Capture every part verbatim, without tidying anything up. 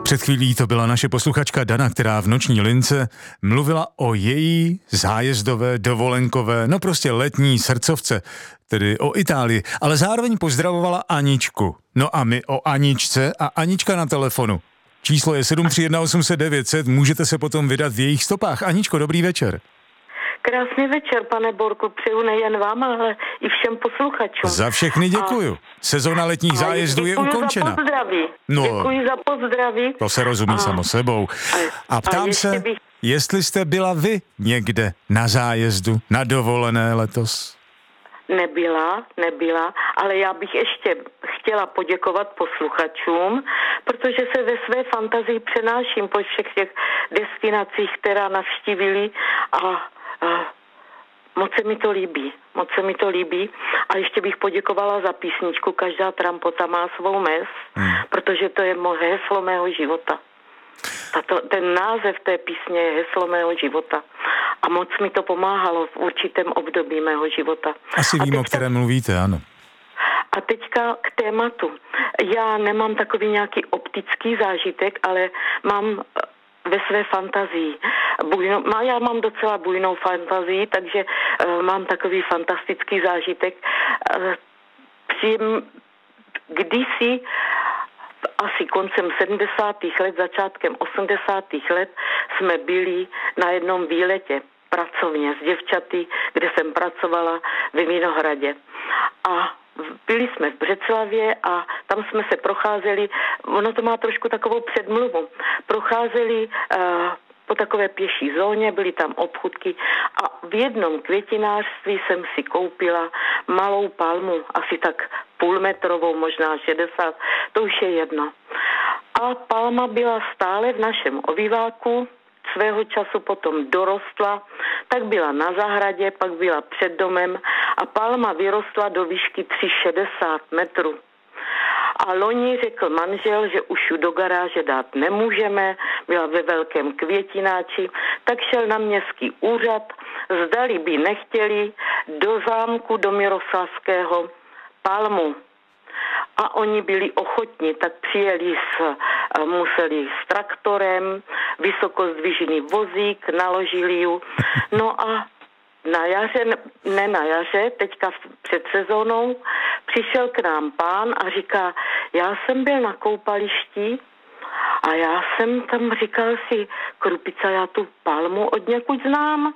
Před chvílí to byla naše posluchačka Dana, která v noční lince mluvila o její zájezdové, dovolenkové, no prostě letní srdcovce, tedy o Itálii, ale zároveň pozdravovala Aničku. No a my o Aničce a Anička na telefonu. Číslo je sedm tři jedna osm set devět set, můžete se potom vydat v jejich stopách. Aničko, dobrý večer. Krásný večer, pane Borku, přeju nejen vám, ale i všem posluchačům. Za všechny děkuju. Sezona letních zájezdů je ukončena. Za pozdraví. No, děkuji za pozdraví. To se rozumí a, samo sebou. A ptám a se, bych... jestli jste byla vy někde na zájezdu, na dovolené letos? Nebyla, nebyla, ale já bych ještě chtěla poděkovat posluchačům, protože se ve své fantazii přenáším po všech těch destinacích, která navštívili a, a moc se mi to líbí, moc se mi to líbí. A ještě bych poděkovala za písničku Každá trampota má svou mez, hmm. protože to je moje heslo mého života. Tato, ten název té písně je heslo mého života. A moc mi to pomáhalo v určitém období mého života. Asi vím, teďka, o kterém mluvíte, ano. A teďka k tématu. Já nemám takový nějaký optický zážitek, ale mám ve své fantazii. Bujno, já mám docela bujnou fantazii, takže uh, mám takový fantastický zážitek. Uh, při, kdysi asi koncem sedmdesátých let, začátkem osmdesátých let jsme byli na jednom výletě pracovně s děvčaty, kde jsem pracovala ve Vinohradě. A byli jsme v Břeclavě a tam jsme se procházeli, ono to má trošku takovou předmluvu, procházeli uh, po takové pěší zóně, byly tam obchůdky a v jednom květinářství jsem si koupila malou palmu, asi tak půlmetrovou, možná šedesát, to už je jedno. A palma byla stále v našem obýváku, svého času potom dorostla, tak byla na zahradě, pak byla před domem a palma vyrostla do výšky tři sta šedesát metrů. A loni řekl manžel, že už ji do garáže dát nemůžeme, byla ve velkém květináči, tak šel na městský úřad, zdali by nechtěli do zámku do Miroslavského palmu. A oni byli ochotni, tak přijeli s, museli s traktorem, vysokozdvižený vozík, naložili ju. No a na jaře, ne na jaře, teďka před sezónou, přišel k nám pán a říká, já jsem byl na koupališti a já jsem tam říkal si, Krupica, já tu palmu od někud znám.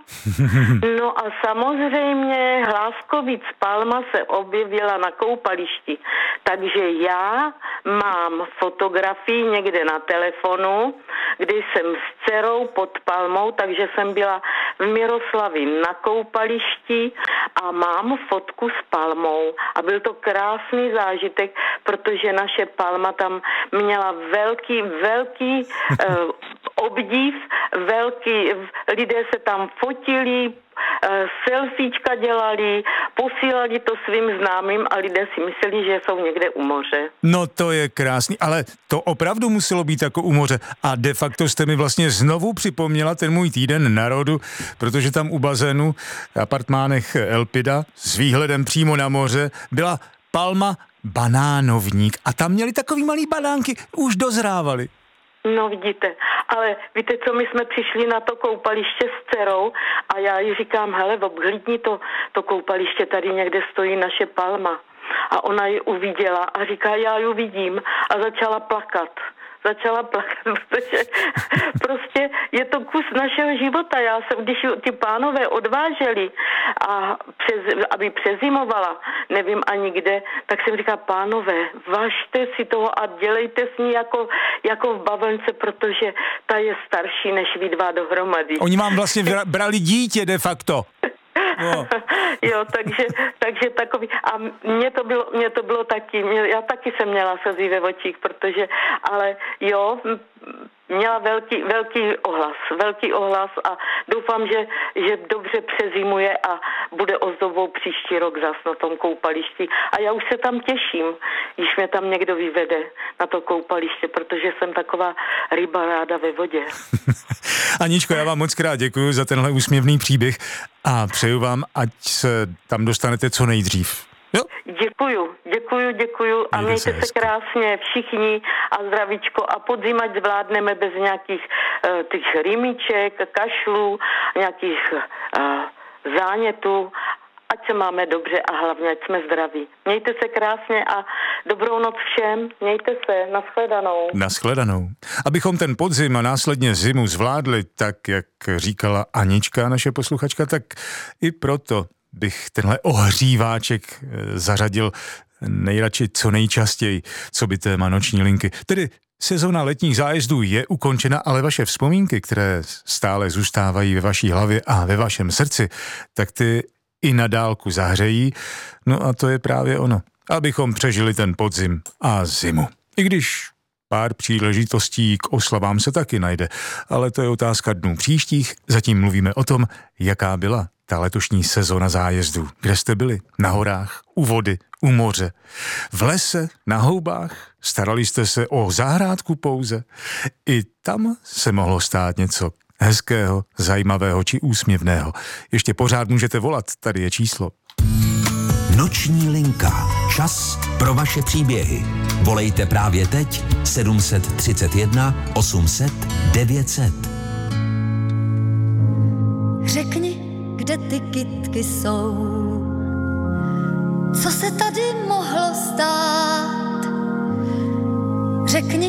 No a samozřejmě Hláskovic palma se objevila na koupališti. Takže já mám fotografii někde na telefonu, kdy jsem s dcerou pod palmou, takže jsem byla v Miroslavi na koupališti a mám fotku s palmou. A byl to krásný zážitek, protože naše palma tam měla velký, velký uh, obdiv, velký, lidé se tam fotili, selfiečka dělali, posílali to svým známým a lidé si mysleli, že jsou někde u moře. No to je krásný, ale to opravdu muselo být jako u moře a de facto jste mi vlastně znovu připomněla ten můj týden na rodu, protože tam u bazénu v apartmánech Elpida s výhledem přímo na moře byla palma banánovník a tam měli takový malý banánky, už dozrávali. No vidíte, ale víte co, my jsme přišli na to koupaliště s dcerou a já jí říkám, hele, obhlídni to, to koupaliště, tady někde stojí naše palma. A ona ji uviděla a říká, já ji vidím a začala plakat. Začala plakat, protože prostě je to kus našeho života. Já jsem, když ty pánové odváželi, a přes, aby přezimovala, nevím ani kde, tak jsem říkala, pánové, važte si toho a dělejte s ní jako, jako v bavlnce, protože ta je starší než vy dva dohromady. Oni vám vlastně brali dítě de facto. No. Jo, takže, takže takový, a mě to bylo, mě to bylo taky, mě, já taky jsem měla slzy ve očích, protože, ale jo, měla velký, velký ohlas, velký ohlas a doufám, že, že dobře přezimuje a bude ozdobou příští rok zas na tom koupališti. A já už se tam těším, když mě tam někdo vyvede na to koupaliště, protože jsem taková ryba ráda ve vodě. Aničko, já vám moc krát děkuji za tenhle úsměvný příběh a přeju vám, ať se tam dostanete co nejdřív. Jo? Děkuju, děkuju. Děkuju, děkuju a mějte se, se krásně všichni a zdravíčko a podzim ať zvládneme bez nějakých uh, těch rýmiček, kašlů, nějakých uh, zánětů. Ať se máme dobře a hlavně ať jsme zdraví. Mějte se krásně a dobrou noc všem. Mějte se. Naschledanou. Naschledanou. Abychom ten podzim a následně zimu zvládli, tak jak říkala Anička, naše posluchačka, tak i proto bych tenhle ohříváček zařadil nejradši co nejčastěji, co by téma noční linky. Tedy sezona letních zájezdů je ukončena, ale vaše vzpomínky, které stále zůstávají ve vaší hlavě a ve vašem srdci, tak ty i na dálku zahřejí. No a to je právě ono, abychom přežili ten podzim a zimu. I když pár příležitostí k oslavám se taky najde, ale to je otázka dnů příštích. Zatím mluvíme o tom, jaká byla ta letošní sezona zájezdů. Kde jste byli? Na horách, u vody, u moře, v lese, na houbách? Starali jste se o zahrádku pouze? I tam se mohlo stát něco hezkého, zajímavého či úsměvného. Ještě pořád můžete volat, tady je číslo. Noční linka. Čas pro vaše příběhy. Volejte právě teď sedm tři jedna osm set devět set. Řekni, kde ty kytky jsou, co se tady mohlo stát. Řekni,